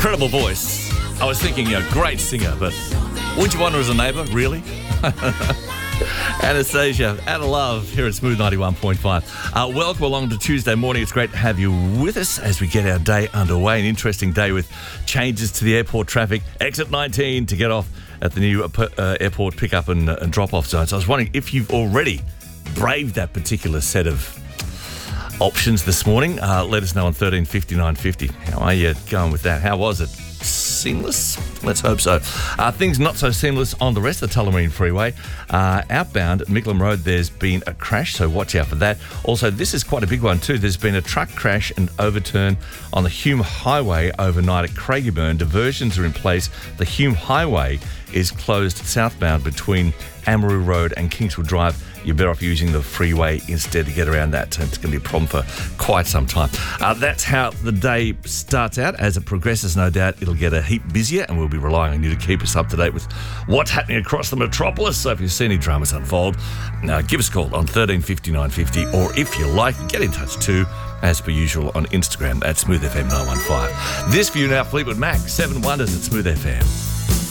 incredible voice. I was thinking a great singer, but wouldn't you wonder as a neighbour, really? Anastasia, Out of Love, here at Smooth 91.5. Welcome along to Tuesday morning. It's great to have you with us as we get our day underway. An interesting day with changes to the airport traffic. Exit 19 to get off at the new airport pick-up and drop-off zone. So I was wondering if you've already braved that particular set of options this morning. Let us know on 135950. How are you going with that? How was it? Seamless? Let's hope so. Things not so seamless on the rest of the Tullamarine Freeway. Outbound at Mickleham Road, there's been a crash, so watch out for that. Also, this is quite a big one too. There's been a truck crash and overturn on the Hume Highway overnight at Craigieburn. Diversions are in place. The Hume Highway is closed southbound between Amaroo Road and Kingswood Drive. You're better off using the freeway instead to get around that. It's going to be a problem for quite some time. That's how the day starts out. As it progresses, no doubt, it'll get a heap busier, and we'll be relying on you to keep us up to date with what's happening across the metropolis. So if you see any dramas unfold, give us a call on 135950, or if you like, get in touch too, as per usual, on Instagram at SmoothFM915. This for you now, Fleetwood Mac, 7 Wonders at Smooth FM.